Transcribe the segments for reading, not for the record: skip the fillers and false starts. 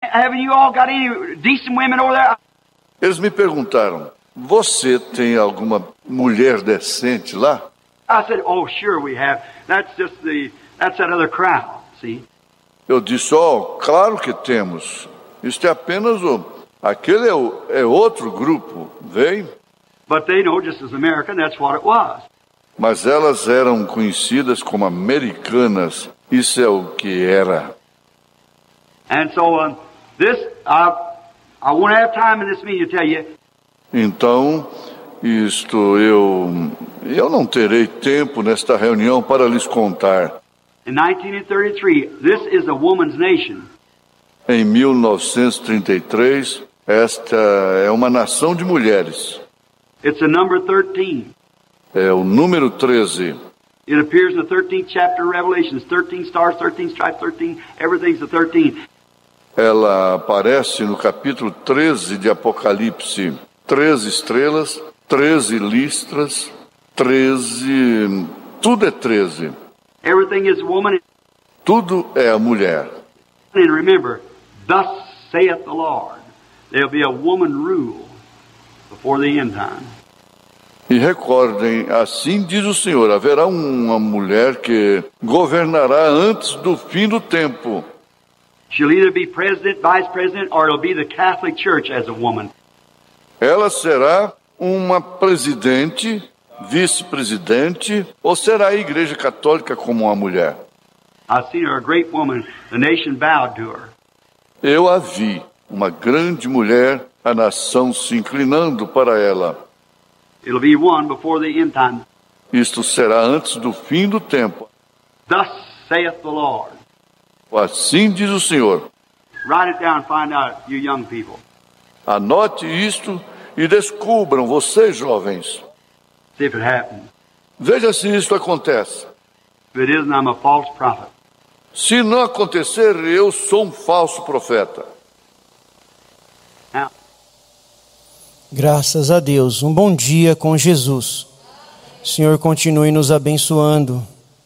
Haven't you all got any decent women over there? Eles me perguntaram, você tem alguma mulher decente lá? I said, oh, sure we have. That's that other crowd, see? Eu disse, claro que temos. Isto é apenas aquele é outro grupo, vem? But they know, just as American, that's what it was. Mas elas eram conhecidas como americanas. Isso é o que era. And so I won't have time in this meeting to tell you. Então, eu não terei tempo nesta reunião para lhes contar. In 1933, this is a woman's nation. Em 1933, esta é uma nação de mulheres. It's the number 13. É o número 13. It appears in the 13th chapter of Revelations. 13 stars, 13 stripes, 13, everything's the 13. Ela aparece no capítulo 13 de Apocalipse. 13 estrelas, 13 listras, 13... Tudo é 13. Everything is woman. Tudo é a mulher. And remember, thus saith the Lord, there'll be a woman rule before the end time. E recordem, assim diz o Senhor, haverá uma mulher que governará antes do fim do tempo. She'll either be president, vice president, or it'll be the Catholic Church as a woman. Ela será uma presidente, vice-presidente, ou será a Igreja Católica como uma mulher? I've seen her, a great woman. The nation bowed to her. Eu a vi, uma grande mulher, a nação se inclinando para ela. It'll be one before the end time. Isto será antes do fim do tempo. Thus saith the Lord. Assim diz o Senhor. Write it down and find out, you young people. Anote isto e descubram, vocês jovens. See if it happens. Veja se isto acontece. If it isn't, I'm a false prophet. Se não acontecer, eu sou um falso profeta. Now, Graças a Deus. Um bom dia com Jesus. O Senhor continue nos abençoando.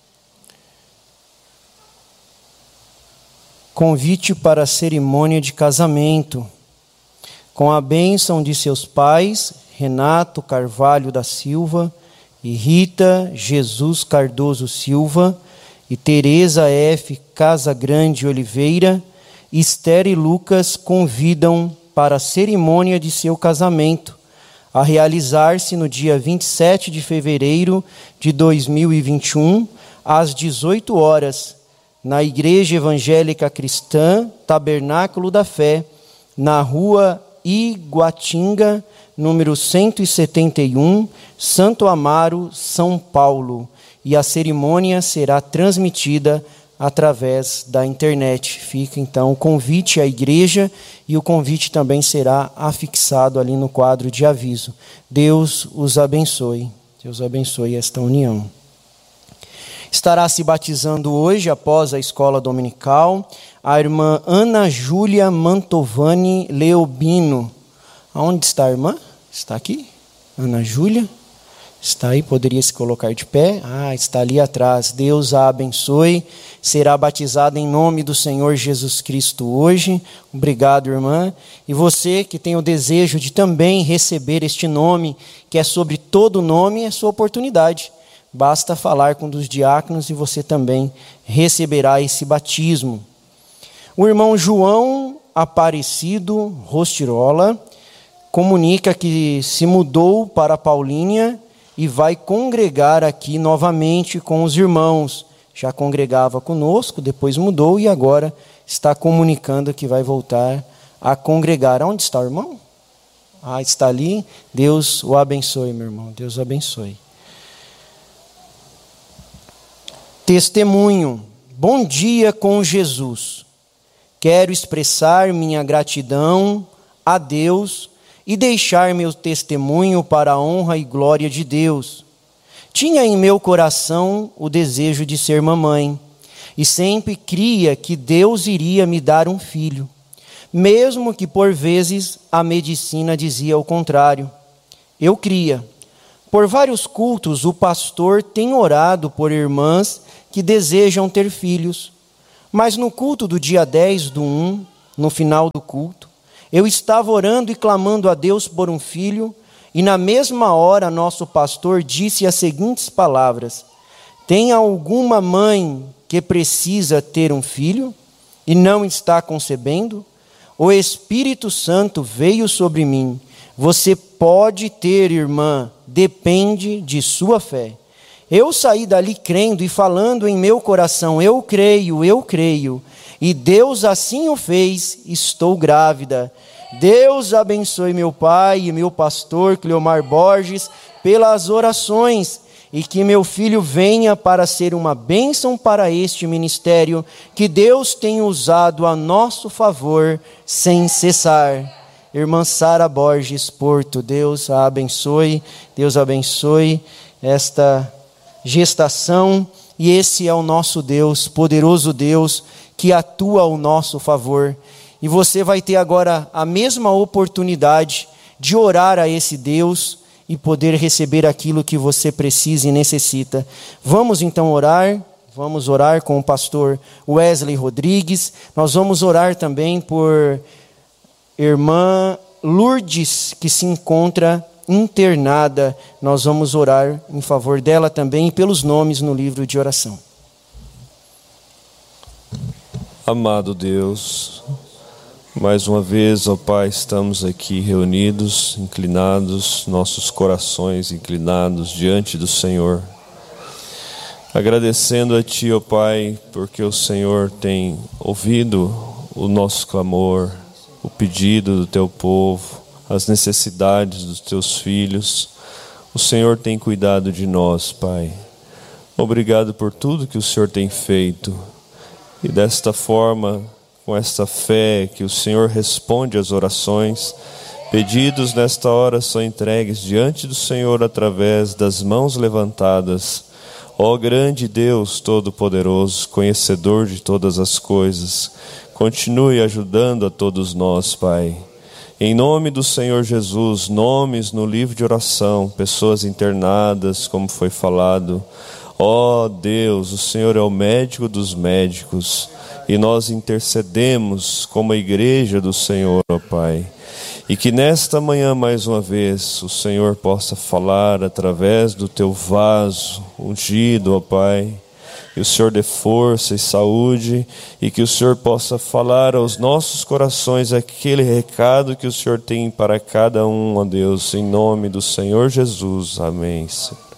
Convite para a cerimônia de casamento. Com a bênção de seus pais, Renato Carvalho da Silva e Rita Jesus Cardoso Silva e Tereza F. Casagrande Oliveira, Esther e Lucas convidam para a cerimônia de seu casamento, a realizar-se no dia 27 de fevereiro de 2021, às 18 horas, na Igreja Evangélica Cristã, Tabernáculo da Fé, na Rua Iguatinga, número 171, Santo Amaro, São Paulo. E a cerimônia será transmitida através da internet. Fica então o convite à igreja e o convite também será afixado ali no quadro de aviso. Deus os abençoe. Deus abençoe esta união. Estará se batizando hoje, após a escola dominical, a irmã Ana Júlia Mantovani Leobino. Aonde está a irmã? Está aqui? Ana Júlia? Está aí, poderia se colocar de pé. Está ali atrás. Deus a abençoe. Será batizada em nome do Senhor Jesus Cristo hoje. Obrigado, irmã. E você que tem o desejo de também receber este nome, que é sobre todo nome, é sua oportunidade. Basta falar com um dos diáconos e você também receberá esse batismo. O irmão João Aparecido Rostirola comunica que se mudou para Paulínia e vai congregar aqui novamente com os irmãos. Já congregava conosco, depois mudou e agora está comunicando que vai voltar a congregar. Onde está o irmão? Está ali. Deus o abençoe, meu irmão. Deus o abençoe. Testemunho. Bom dia com Jesus. Quero expressar minha gratidão a Deus e deixar meu testemunho para a honra e glória de Deus. Tinha em meu coração o desejo de ser mamãe, e sempre cria que Deus iria me dar um filho, mesmo que por vezes a medicina dizia o contrário. Eu cria. Por vários cultos, o pastor tem orado por irmãs que desejam ter filhos, mas no culto do dia 10/1, no final do culto, eu estava orando e clamando a Deus por um filho, e na mesma hora nosso pastor disse as seguintes palavras: tem alguma mãe que precisa ter um filho e não está concebendo? O Espírito Santo veio sobre mim. Você pode ter, irmã, depende de sua fé. Eu saí dali crendo e falando em meu coração: eu creio, e Deus assim o fez, estou grávida. Deus abençoe meu pai e meu pastor Cleomar Borges pelas orações, e que meu filho venha para ser uma bênção para este ministério que Deus tem usado a nosso favor sem cessar. Irmã Sara Borges Porto, Deus a abençoe esta gestação, e esse é o nosso Deus, poderoso Deus, que atua ao nosso favor. E você vai ter agora a mesma oportunidade de orar a esse Deus e poder receber aquilo que você precisa e necessita. Vamos então orar, vamos orar com o pastor Wesley Rodrigues. Nós vamos orar também por irmã Lourdes, que se encontra internada. Nós vamos orar em favor dela também e pelos nomes no livro de oração. Amado Deus, mais uma vez, ó Pai, estamos aqui reunidos, inclinados, nossos corações inclinados diante do Senhor, agradecendo a Ti, ó Pai, porque o Senhor tem ouvido o nosso clamor, o pedido do Teu povo, as necessidades dos Teus filhos. O Senhor tem cuidado de nós, Pai. Obrigado por tudo que o Senhor tem feito. E desta forma, com esta fé que o Senhor responde às orações, pedidos nesta hora são entregues diante do Senhor através das mãos levantadas. Ó grande Deus Todo-Poderoso, conhecedor de todas as coisas, continue ajudando a todos nós, Pai. Em nome do Senhor Jesus, nomes no livro de oração, pessoas internadas, como foi falado. Ó Deus, o Senhor é o médico dos médicos, e nós intercedemos como a igreja do Senhor, ó Pai. E que nesta manhã, mais uma vez, o Senhor possa falar através do Teu vaso ungido, ó Pai. Que o Senhor dê força e saúde, e que o Senhor possa falar aos nossos corações aquele recado que o Senhor tem para cada um, ó Deus, em nome do Senhor Jesus. Amém, Senhor.